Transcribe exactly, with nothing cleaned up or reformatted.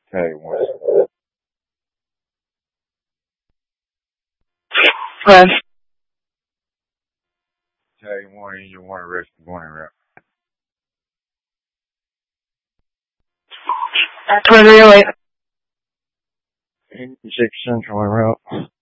Tell you one. Friend. Tell you one, you want to rest the morning rap. Twin relay. eighty-six Central route.